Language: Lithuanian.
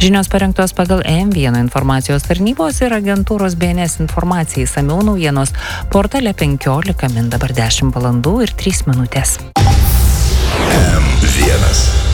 Žinios parengtos pagal M1 informacijos tarnybos ir agentūros BNS informacijai. Išsamiau naujienos portale 15 min dabar 10 valandų ir 3 minutės. M1.